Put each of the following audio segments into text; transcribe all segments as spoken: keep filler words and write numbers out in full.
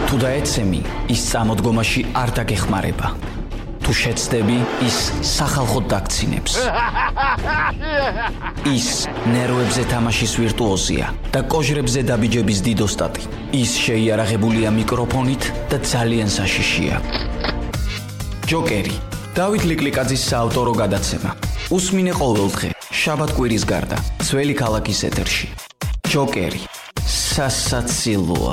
თუ დაეცემი, ის წამოდგომაში არ დაგეხმარება. თუ შეცდები, ის სახალხოდ დაგცინებს. ის ნერვებზე თამაშის ვირტუოზია და კოჟრებზე დაბიჯების დიდოსტატი. ის შეიარაღებულია მიკროფონით და ძალიან საშიშია. ჯოკერი, დავით ლიკლიკაძის საავტორო გადაცემა. უსმინე ყოველდღე, შაბათ-კვირის გარდა, ძველი ქალაქის ეთერში. ჯოკერი, სასაცილოა.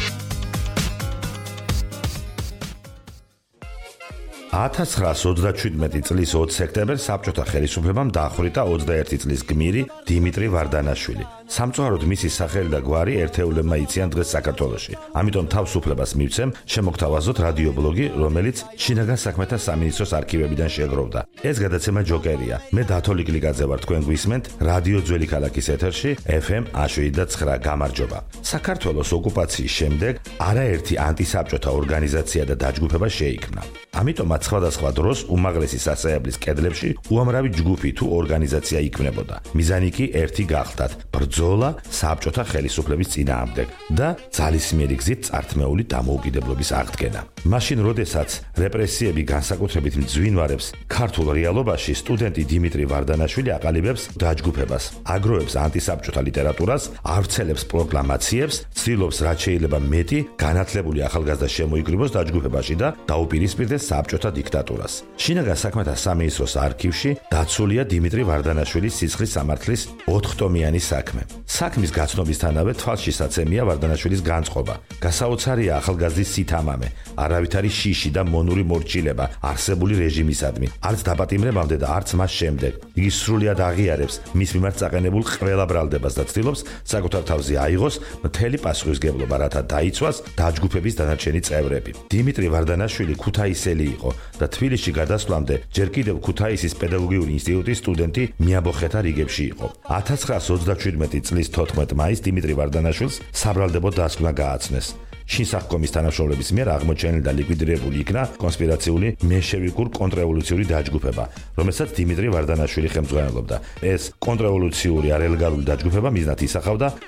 ათას ცხრაასი ოცდაშვიდმეტი წლის ოცი სექტემბერს საბჭოთა ხელისუფლებამ დაახვრიტა ოცდაერთი წლის გმირი დიმიტრი ვარდანაშვილი. სამწუხაროდ მისი სახელი და გვარი ერთეულებმა იციან დღეს საქართველოში. ამიტომ თავს უფლებას მივცემ შემოგთავაზოთ რადიობლოგი, რომელიც შინაგან საქმეთა სამინისტროს არქივებიდან შეგროვდა. ეს გადაცემა ჯოკერია. მე დათო ლიკლიკაძე ვარ, თქვენ გვისმენთ რადიო ძველი ქალაქის ეთერში ეფ ემ შვიდ ცხრა. გამარჯობა. საქართველოს ოკუპაციის შემდეგ არაერთი ანტისაბჭოთა ორგანიზაცია და დაჯგუფება შეიქმნა. ამიტომაც სხვადასხვა დროს უმაღლესი სასწავლებლის კედლებში უამრავი ჯგუფი თუ ორგანიზაცია იქმნებოდა. მიზანი კი ერთი გახდათ: ბრძოლა საბჭოთა ხელისუფლების წინააღმდეგ და ძალისმიერი გზით წართმეული დამოუკიდებლობის აღდგენა. მაშინ, როდესაც რეპრესიები განსაკუთრებით მძვინვარებს ქართულ რეალობაში, სტუდენტი დიმიტრი ვარდანაშვილი აყალიბებს დაჯგუფებას, აგროვებს ანტისაბჭოთა ლიტერატურას, ავრცელებს პროკლამაციებს, ცდილობს რაც შეიძლება მეტი განათლებული ახალგაზრდა შემოიკრიბოს დაჯგუფებაში და დაუპირისპირდეს საბჭოთა დიქტატურას. შინაგან საქმეთა სამინისტროს არქივში დაცულია დიმიტრი ვარდანაშვილის სისხლის სამართლის ოთხტომიანი საქმე. საქმის გაცნობისთანავე თვალში საცემია ვარდანაშვილის განწყობა. გასაოცარია ახალგაზრდის სითამამე, არავითარი შიში და მონური მორჩილება არსებული რეჟიმისადმი, არც დაპატიმრებამდე და არც მას შემდეგ. იგი სრულად აღიარებს მის მიმართ წაყენებულ ყველა ბრალდებას და ცდილობს საკუთარ თავზე აიღოს მთელი პასუხისგებლობა, რათა დაიცვას დაჯგუფების დანარჩენი წევრები. დიმიტრი ვარდანაშვილი ქუთაისელი იყო და თბილისში გადასვლამდე ჯერ კიდევ ქუთაისის პედაგოგიური ინსტიტუტის სტუდენტი მიაბოხეთა რიგებში იყო. ათას ცხრაასი ოცდაშვიდმეტი წლის თოთხმეტ მაისს დიმიტრი ვარდანაშვილს საბრალდებო დასკვნა გააცნეს. შინსახკომის თანამშრომლების მიერ აღმოჩენილი და ლიკვიდირებული იქნა კონსპირაციული მენშევიკურ კონტრრევოლუციური დაჯგუფება, რომელსაც დიმიტრი ვარდანაშვილი ხელმძღვანელობდა. ეს კონტრრევოლუციური არალეგალური დაჯგუფება მიზნად ისახავდა